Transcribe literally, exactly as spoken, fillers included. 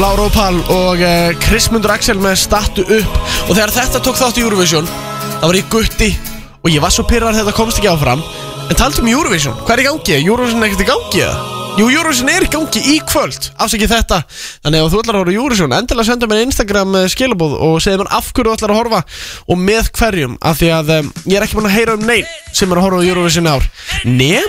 Lára Ópal og uh, Kristmundur Axel með Stattu upp. Og þegar þetta tók þátt í Eurovision, þá var ég gutti og ég var svo pirrar að þetta komst ekki áfram. En taltum um Eurovision, hvað er í gangi? Eurovision er ekkert í gangi eða? Jú, Eurovision er í gangi í kvöld, afsakið þetta. Þannig að ef þú ætlar að horfa á Eurovision, endilega senda mér Instagram skilabóð og segja mér af hverju þú ætlar að horfa og með hverjum. Af því að um, ég er ekki búin að heyra um neinn sem er að horfa á Eurovision í ár. Nema